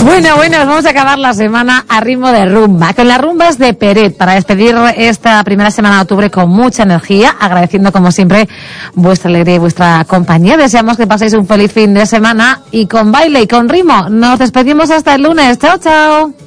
Bueno, vamos a acabar la semana a ritmo de rumba, con las rumbas de Peret, para despedir esta primera semana de octubre con mucha energía, agradeciendo como siempre vuestra alegría y vuestra compañía. Deseamos que paséis un feliz fin de semana y con baile y con ritmo. Nos despedimos hasta el lunes. Chao, chao.